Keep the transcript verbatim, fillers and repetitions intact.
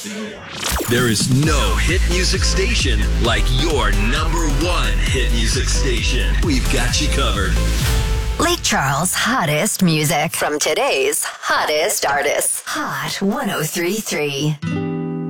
There is no hit music station like your number one hit music station. We've got you covered. Lake Charles' hottest music from today's hottest artists. Hot one oh three point three.